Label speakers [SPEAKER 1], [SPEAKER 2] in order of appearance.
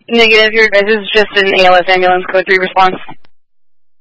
[SPEAKER 1] Negative, your guys' is just an ALS ambulance code 3 response.